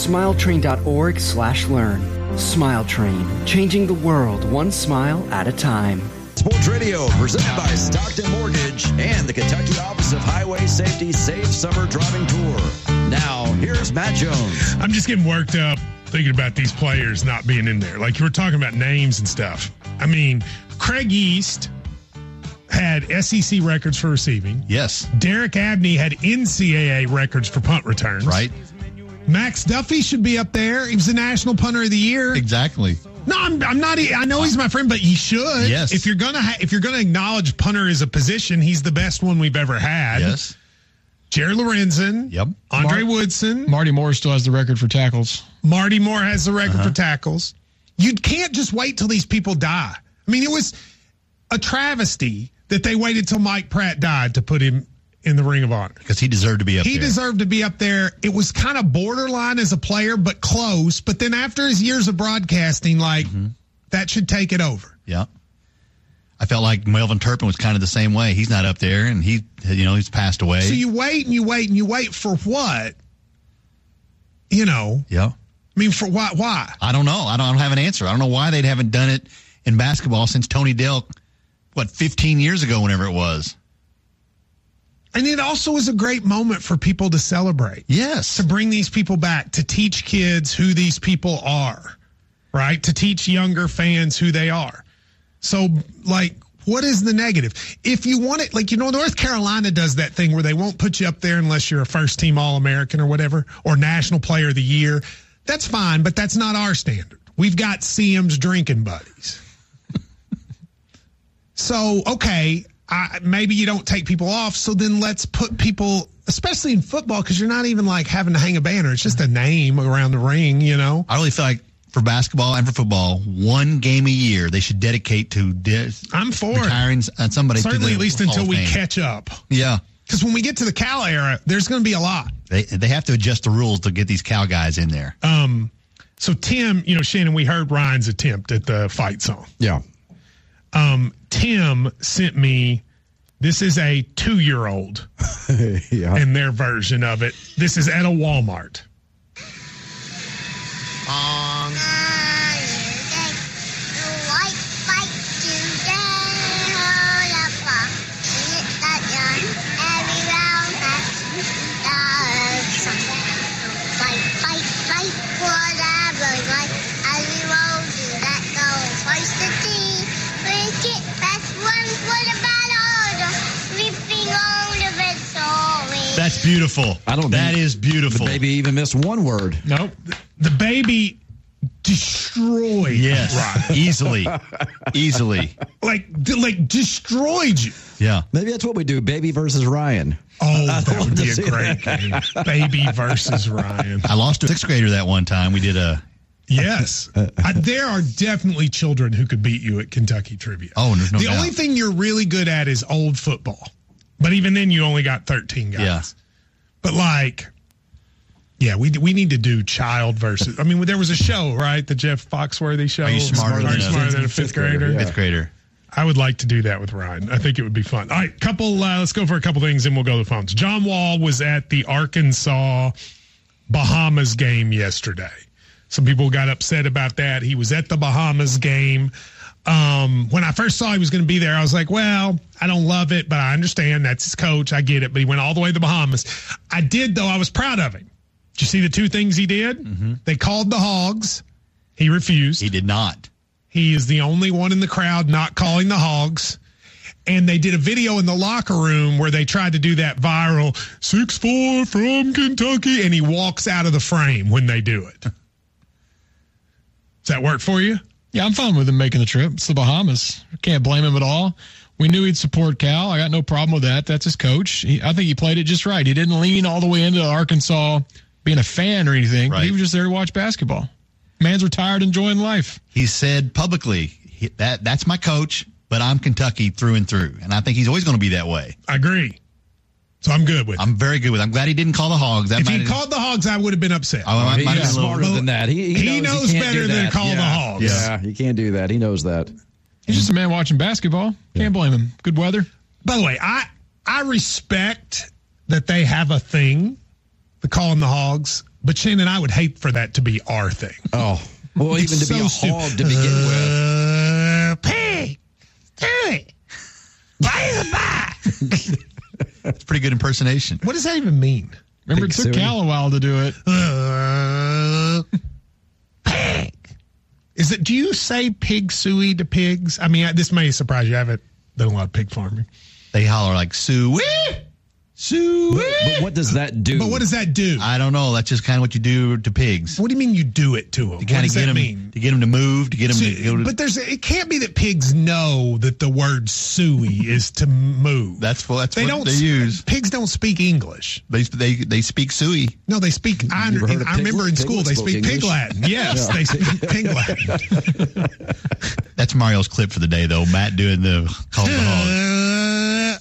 smiletrain.org/learn. SmileTrain, changing the world one smile at a time. Sports Radio, presented by Stockton Mortgage and the Kentucky Office of Highway Safety Safe Summer Driving Tour. Now, here's Matt Jones. I'm just getting worked up thinking about these players not being in there. Like, you were talking about names and stuff. I mean, Craig East had SEC records for receiving. Yes. Derek Abney had NCAA records for punt returns. Right. Max Duffy should be up there. He was the National Punter of the Year. Exactly. No, I'm not. I know he's my friend, but he should. Yes. If you're gonna acknowledge punter as a position, he's the best one we've ever had. Yes. Jerry Lorenzen. Yep. Andre Woodson. Marty Moore still has the record for tackles. Marty Moore has the record for tackles. You can't just wait till these people die. I mean, it was a travesty that they waited till Mike Pratt died to put him in the Ring of Honor. Because he deserved to be up there. He deserved to be up there. It was kind of borderline as a player, but close. But then after his years of broadcasting, that should take it over. Yeah. I felt like Melvin Turpin was kind of the same way. He's not up there, and he's passed away. So you wait and you wait and you wait for what? Yeah. I mean, for what? Why? I don't know. I don't have an answer. I don't know why they haven't done it in basketball since Tony Delk, 15 years ago, whenever it was. And it also is a great moment for people to celebrate. Yes. To bring these people back, to teach kids who these people are, right? To teach younger fans who they are. So, what is the negative? If you want it, North Carolina does that thing where they won't put you up there unless you're a first-team All-American or whatever, or National Player of the Year. That's fine, but that's not our standard. We've got CM's drinking buddies. So, okay, maybe you don't take people off, so then let's put people, especially in football, because you're not even having to hang a banner. It's just a name around the ring, I really feel like for basketball and for football, one game a year they should dedicate to I'm for retiring somebody. Certainly, to at least until we catch up. Yeah. Because when we get to the Cal era, there's going to be a lot. They have to adjust the rules to get these Cal guys in there. So Tim, Shannon, we heard Ryan's attempt at the fight song. Yeah. Tim sent me, this is a 2-year-old and their version of it. This is at a Walmart. That's beautiful. That is beautiful. The baby even missed one word. Nope. The baby destroyed. Yes. Ryan. Easily. Like destroyed you. Yeah. Maybe that's what we do. Baby versus Ryan. Oh, that would be a great game. Baby versus Ryan. I lost to a 6th grader that one time. We did a. Yes. There are definitely children who could beat you at Kentucky Trivia. Oh, there's no doubt. The only thing you're really good at is old football. But even then, you only got 13 guys. Yeah. But we need to do child versus. I mean, there was a show, right? The Jeff Foxworthy show. Are you smarter than a 5th grader? Yeah. 5th grader. I would like to do that with Ryan. I think it would be fun. All right, let's go for a couple things, and we'll go to the phones. John Wall was at the Arkansas-Bahamas game yesterday. Some people got upset about that. He was at the Bahamas game. When I first saw he was going to be there, I was like, well, I don't love it, but I understand. That's his coach. I get it. But he went all the way to the Bahamas. I did, though. I was proud of him. Did you see the 2 things he did? Mm-hmm. They called the Hogs. He refused. He did not. He is the only one in the crowd not calling the Hogs. And they did a video in the locker room where they tried to do that viral 6'4" from Kentucky, and he walks out of the frame when they do it. Does that work for you? Yeah, I'm fine with him making the trip. It's the Bahamas. Can't blame him at all. We knew he'd support Cal. I got no problem with that. That's his coach. I think he played it just right. He didn't lean all the way into Arkansas being a fan or anything. Right. He was just there to watch basketball. Man's retired, enjoying life. He said publicly, that's my coach, but I'm Kentucky through and through. And I think he's always going to be that way. I agree. So I'm good with it. I'm very good with it. I'm glad he didn't call the Hogs. If he called the Hogs, I would have been upset. He's smarter than that. He knows better than to call the Hogs. Yeah, he can't do that. He knows that. He's just a man watching basketball. Can't blame him. Good weather. By the way, I respect that they have a thing, the calling the Hogs, But Shannon, I would hate for that to be our thing. Oh, well, even to be a hog to begin with. Pig, do it. By the by. That's a pretty good impersonation. What does that even mean? Remember, it took Cal a while to do it. Pig. Is it? Do you say pig suey to pigs? I mean, this may surprise you. I haven't done a lot of pig farming. They holler like Sue. Sue. But what does that do? But what does that do? I don't know. That's just kind of what you do to pigs. What do you mean you do it to them? To kind of get them mean? to get them to move, to get them to go to. But it can't be that pigs know that the word suey is to move. That's what they use. Pigs don't speak English. They speak Suey. No, they speak. I remember in school they speak Pig Latin. Yes, they speak Pig Latin. That's Mario's clip for the day, though. Matt doing the call the hog.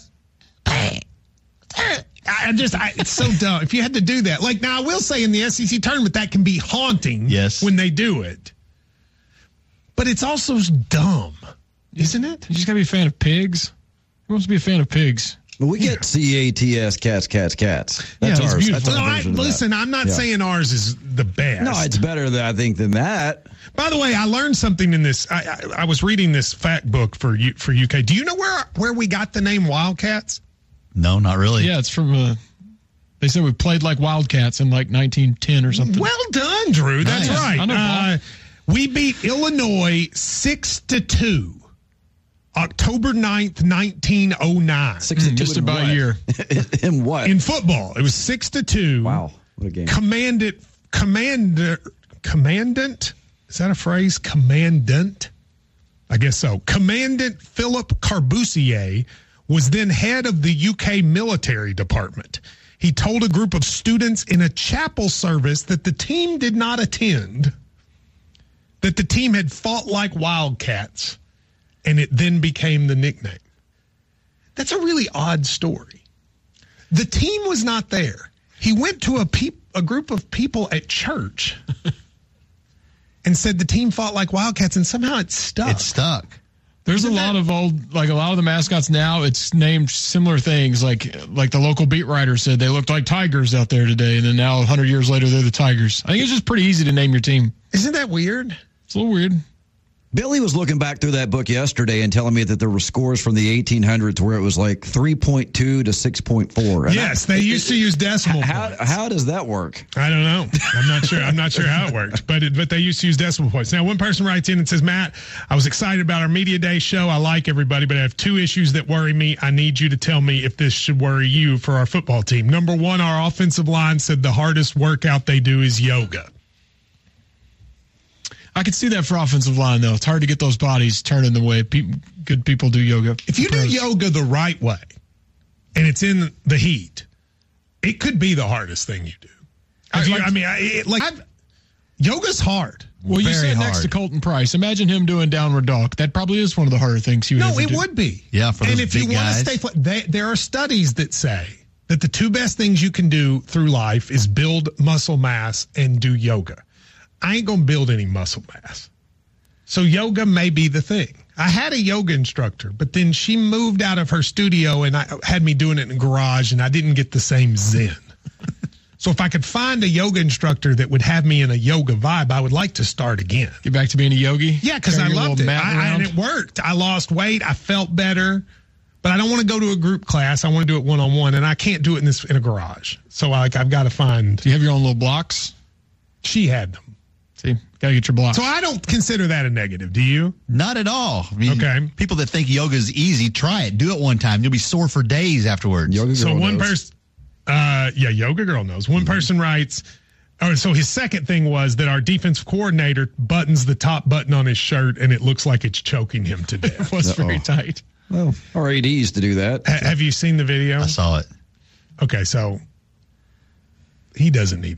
It's so dumb. If you had to do that, like now, I will say in the SEC tournament that can be haunting. Yes. When they do it, but it's also dumb, isn't it? You just gotta be a fan of pigs. Who wants to be a fan of pigs? Well, we get CATS, cats. That's it's ours. beautiful. That's Listen, I'm not saying ours is the best. No, it's better than that. By the way, I learned something in this. I was reading this fact book for UK. Do you know where we got the name Wildcats? No, not really. Yeah, it's from. They said we played like Wildcats in like 1910 or something. Well done, Drew. That's Nice. right. I know, We beat Illinois 6-2, October 9th, 1909. 6-2 just in about what? a year. In what? In football, it was 6-2. Wow, what a game! Commandant. Is that a phrase? Commandant. I guess so. Commandant Philip Corbusier was then head of the UK military department. He told a group of students in a chapel service that the team did not attend, that the team had fought like wildcats, and it then became the nickname. That's a really odd story. The team was not there. He went to a group of people at church and said the team fought like wildcats, and somehow it stuck. It stuck. There's a lot of the mascots now, it's named similar things. Like the local beat writer said, they looked like tigers out there today. And then now 100 years later, they're the Tigers. I think it's just pretty easy to name your team. Isn't that weird? It's a little weird. Billy was looking back through that book yesterday and telling me that there were scores from the 1800s where it was like 3.2 to 6.4. And yes, they used to use decimal points. How does that work? I don't know. I'm not sure how it works, but they used to use decimal points. Now, one person writes in and says, Matt, I was excited about our media day show. I like everybody, but I have two issues that worry me. I need you to tell me if this should worry you for our football team. Number one, our offensive line said the hardest workout they do is yoga. I could see that for offensive line, though. It's hard to get those bodies turning the way good people do yoga. If you do yoga the right way and it's in the heat, it could be the hardest thing you do. Yoga's hard. Well, you said next to Colton Price. Imagine him doing downward dog. That probably is one of the harder things he would ever do. No, it would be. Yeah, for those and if big you want to stay flat, there are studies that say that the two best things you can do through life is build muscle mass and do yoga. I ain't going to build any muscle mass. So yoga may be the thing. I had a yoga instructor, but then she moved out of her studio and had me doing it in a garage, and I didn't get the same zen. So if I could find a yoga instructor that would have me in a yoga vibe, I would like to start again. Get back to being a yogi? Yeah, because I loved it. And it worked. I lost weight. I felt better. But I don't want to go to a group class. I want to do it one-on-one, and I can't do it in a garage. So I've got to find. Do you have your own little blocks? She had them. See, got to get your blocks. So I don't consider that a negative. Do you? Not at all. I mean, okay. People that think yoga is easy, try it. Do it one time. You'll be sore for days afterwards. Yoga so girl one knows. person, Yoga Girl knows. One person writes, so his second thing was that our defensive coordinator buttons the top button on his shirt and it looks like it's choking him to death. It was very tight. Well, our ADs to do that. Have you seen the video? I saw it. Okay, so he doesn't need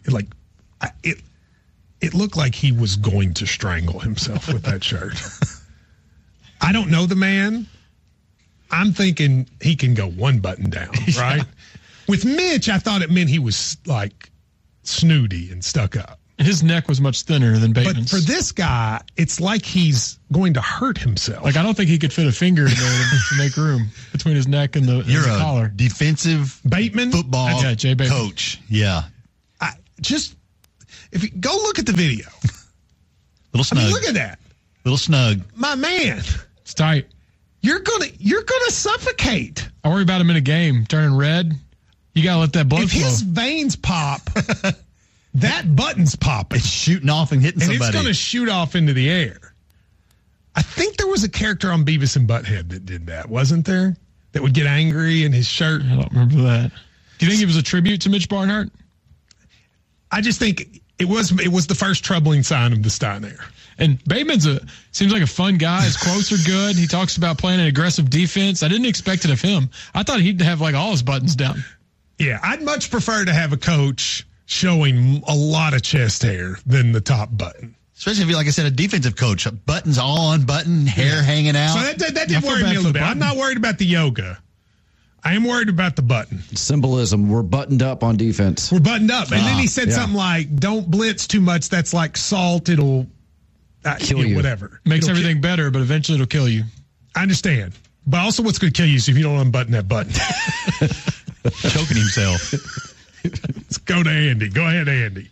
it looked like he was going to strangle himself with that shirt. I don't know the man. I'm thinking he can go one button down, right? With Mitch, I thought it meant he was like snooty and stuck up. His neck was much thinner than Bateman's. But for this guy, it's like he's going to hurt himself. Like, I don't think he could fit a finger in there to make room between his neck and the collar. Defensive Bateman? football Jay Bateman. coach. Yeah. Just Go look at the video. Little snug. I mean, look at that. Little snug. My man. It's tight. You're gonna suffocate. I worry about him in a game turning red. You gotta let that blood If flow. his veins pop, that button's popping. It's shooting off and hitting And somebody. it's going to shoot off into the air. I think there was a character on Beavis and Butthead that did that, wasn't there? That would get angry in his shirt. I don't remember that. Do you think it was a tribute to Mitch Barnhart? I just think it was the first troubling sign of the Stein era. And Bateman's seems like a fun guy. His quotes are good. He talks about playing an aggressive defense. I didn't expect it of him. I thought he'd have like all his buttons down. Yeah, I'd much prefer to have a coach showing a lot of chest hair than the top button. Especially if you're, like I said, a defensive coach. Buttons all unbuttoned, hair hanging out. So that did worry me a little bit. I'm not worried about the yoga. I am worried about the button. Symbolism. We're buttoned up on defense. We're buttoned up. And then he said something like, don't blitz too much. That's like salt. It'll kill you. Whatever. Makes everything better, but eventually it'll kill you. I understand. But also what's going to kill you is if you don't unbutton that button. Choking himself. Let's go to Andy. Go ahead, Andy.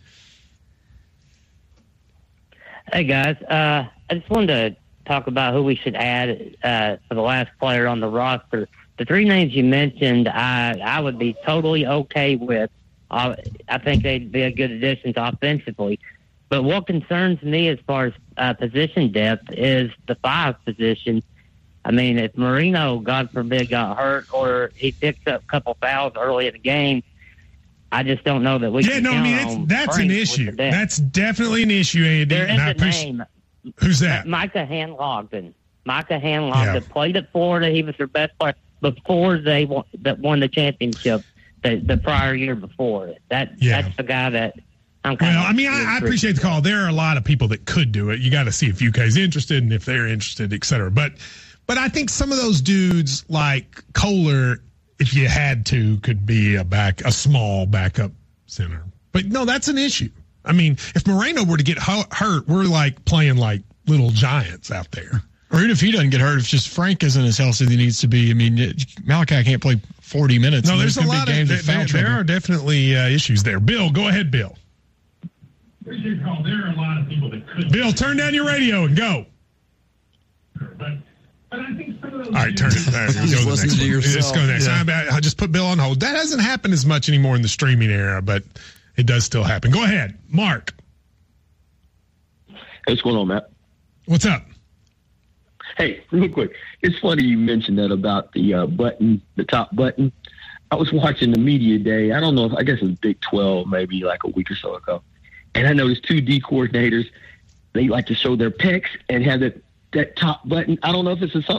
Hey, guys. I just wanted to talk about who we should add for the last player on the roster. The three names you mentioned, I would be totally okay with. I think they'd be a good addition offensively. But what concerns me as far as position depth is the 5 position. I mean, if Marino, God forbid, got hurt or he picks up a couple fouls early in the game, I just don't know that we can count on that's Frank an with issue. the depth. That's definitely an issue, Andy. There is and a name. Who's that? Micah Hanlogden. Micah Hanlogden played at Florida. He was their best player before they won the championship the prior year before. That's the guy that I'm kind of. Well, I mean, I appreciate the call. There are a lot of people that could do it. You got to see if UK's interested and if they're interested, et cetera. But I think some of those dudes like Kohler, if you had to, could be a small backup center. But no, that's an issue. I mean, if Moreno were to get hurt, we're like playing like little giants out there. Or even if he doesn't get hurt, if just Frank isn't as healthy as he needs to be. I mean, Malachi can't play 40 minutes. No, there's a lot of games there are definitely issues there. All right, Bill. There are a lot of people that could. Bill, turn down your radio and go. But I think some of those. All right, turn it. Right, Just listen to yourself. Let's go next. Yeah. I'll just put Bill on hold. That hasn't happened as much anymore in the streaming era, but it does still happen. Go ahead, Mark. Hey, what's going on, Matt? What's up? Hey, real quick. It's funny you mentioned that about the button, the top button. I was watching the media day. I don't know I guess it was Big 12, maybe like a week or so ago. And I noticed 2 D coordinators, they like to show their pecs and have that top button. I don't know if it's there's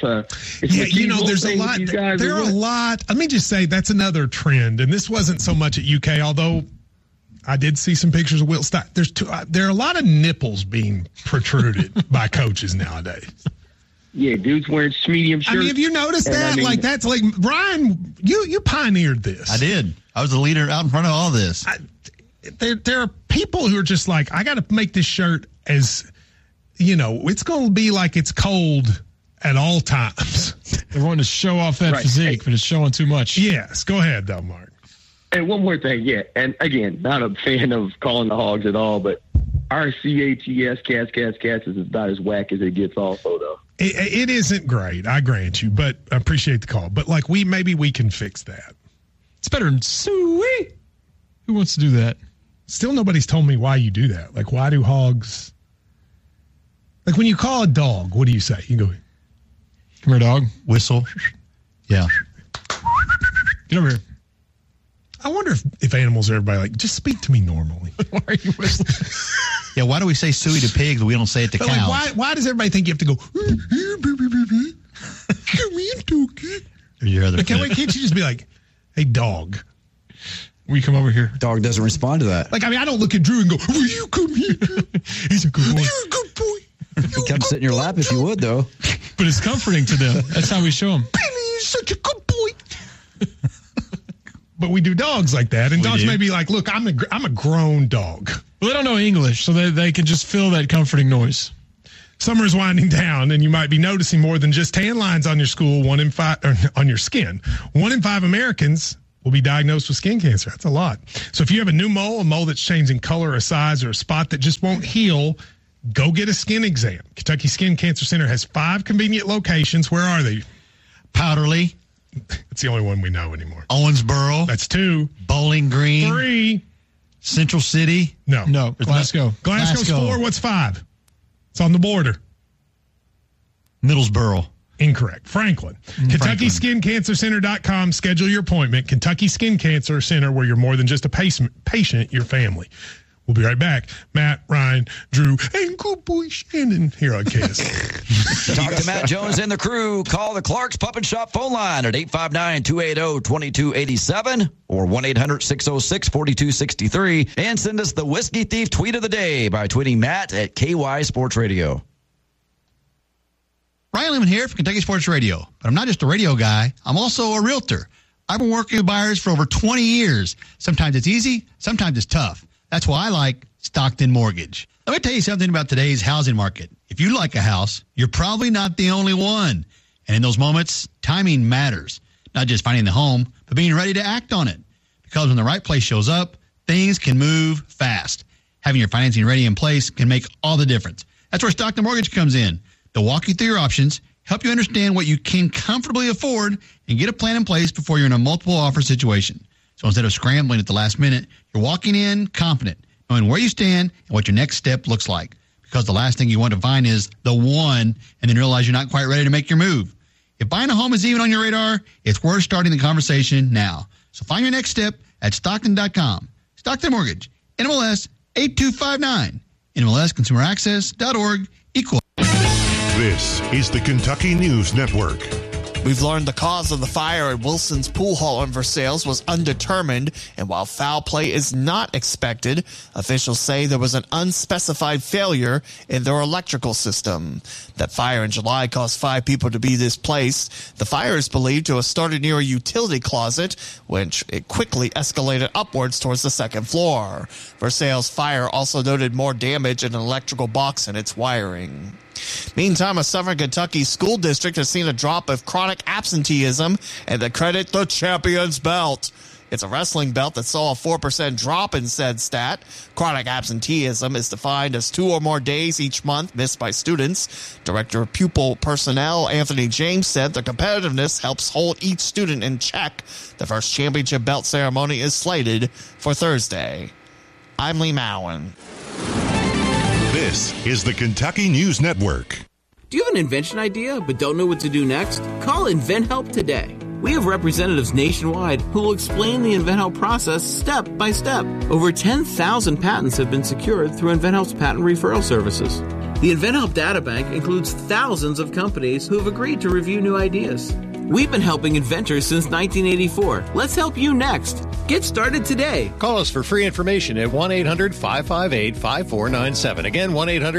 a lot. There are a lot. Let me just say that's another trend. And this wasn't so much at UK, although I did see some pictures of Will Stein. There are a lot of nipples being protruded by coaches nowadays. Yeah, dudes wearing medium shirts. I mean, have you noticed that? That's like Brian. You pioneered this. I did. I was the leader out in front of all this. There are people who are just like, I got to make this shirt as, it's going to be like it's cold at all times. They're wanting to show off that physique, but it's showing too much. Yes, go ahead though, Mark. And one more thing, and again, not a fan of calling the Hogs at all, but our CATS is about as whack as it gets also, though. It isn't great, I grant you, but I appreciate the call. But like maybe we can fix that. It's better than Suey. Who wants to do that? Still nobody's told me why you do that. Like, why do Hogs... Like, when you call a dog, what do you say? You go, come here, dog. Whistle. Yeah. Get over here. I wonder if animals are everybody like, just speak to me normally. Why are you whistling? Yeah, why do we say suey to pigs, but we don't say it to cows? Like, why does everybody think you have to go, come here, doggy? Your other Can't you just be like, hey, dog? Will you come over here? Dog doesn't respond to that. Like, I mean, I don't look at Drew and go, will you come here? He's a good boy. You're a good boy. He comes sit in your lap if you would, though. But it's comforting to them. That's how we show them. Billy is such a good boy. But we do dogs like that, and dogs may be like, look, I'm a grown dog. Well, they don't know English, so they can just feel that comforting noise. Summer's winding down, and you might be noticing more than just tan lines on your school. 1 in 5 or on your skin. 1 in 5 Americans will be diagnosed with skin cancer. That's a lot. So if you have a new mole, a mole that's changing color or size, or a spot that just won't heal, go get a skin exam. Kentucky Skin Cancer Center has 5 convenient locations. Where are they? Powderly. It's the only one we know anymore. Owensboro. That's 2. Bowling Green. 3. Central City. No. Glasgow. Glasgow's 4. What's 5? It's on the border. Middlesboro. Incorrect. Franklin. KentuckySkinCancerCenter.com. Schedule your appointment. Kentucky Skin Cancer Center, where you're more than just a patient, your family. We'll be right back. Matt, Ryan, Drew, and good boy Shannon here on KS. Talk to Matt Jones and the crew. Call the Clark's Pup and Shop phone line at 859-280-2287 or 1-800-606-4263. And send us the Whiskey Thief tweet of the day by tweeting Matt at KY Sports Radio. Ryan Lemon here for Kentucky Sports Radio. But I'm not just a radio guy. I'm also a realtor. I've been working with buyers for over 20 years. Sometimes it's easy. Sometimes it's tough. That's why I like Stockton Mortgage. Let me tell you something about today's housing market. If you like a house, you're probably not the only one. And in those moments, timing matters. Not just finding the home, but being ready to act on it. Because when the right place shows up, things can move fast. Having your financing ready in place can make all the difference. That's where Stockton Mortgage comes in. They'll walk you through your options, help you understand what you can comfortably afford, and get a plan in place before you're in a multiple offer situation. So instead of scrambling at the last minute, you're walking in confident, knowing where you stand and what your next step looks like. Because the last thing you want to find is the one and then realize you're not quite ready to make your move. If buying a home is even on your radar, it's worth starting the conversation now. So find your next step at Stockton.com. Stockton Mortgage, NMLS 8259, NMLSConsumerAccess.org, equal. This is the Kentucky News Network. We've learned the cause of the fire at Wilson's Pool Hall in Versailles was undetermined, and while foul play is not expected, officials say there was an unspecified failure in their electrical system. That fire in July caused 5 people to be displaced. The fire is believed to have started near a utility closet, which it quickly escalated upwards towards the second floor. Versailles' fire also noted more damage in an electrical box and its wiring. Meantime, a Southern Kentucky school district has seen a drop of chronic absenteeism, and they credit the Champions Belt. It's a wrestling belt that saw a 4% drop in said stat. Chronic absenteeism is defined as 2 or more days each month missed by students. Director of Pupil Personnel Anthony James said the competitiveness helps hold each student in check. The first championship belt ceremony is slated for Thursday. I'm Lee Mowen. This is the Kentucky News Network. Do you have an invention idea but don't know what to do next? Call InventHelp today. We have representatives nationwide who will explain the InventHelp process step by step. Over 10,000 patents have been secured through InventHelp's patent referral services. The InventHelp Databank includes thousands of companies who have agreed to review new ideas. We've been helping inventors since 1984. Let's help you next. Get started today. Call us for free information at 1-800-558-5497. Again,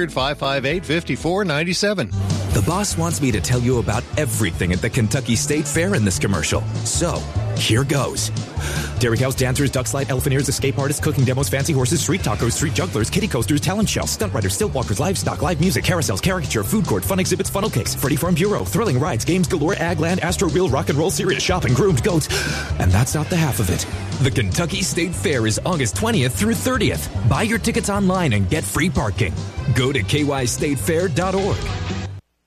1-800-558-5497. The boss wants me to tell you about everything at the Kentucky State Fair in this commercial. So, here goes. Dairy cows, dancers, duck slide, elephanters, escape artists, cooking demos, fancy horses, street tacos, street jugglers, kiddie coasters, talent show, stunt riders, stilt walkers, livestock, live music, carousels, caricature, food court, fun exhibits, funnel cakes, Freddy Farm Bureau, thrilling rides, games galore, Agland, Astro Wheel, rock and roll, serious shopping, groomed goats. And that's not the half of it. The Kentucky State Fair is August 20th through 30th. Buy your tickets online and get free parking. Go to kystatefair.org.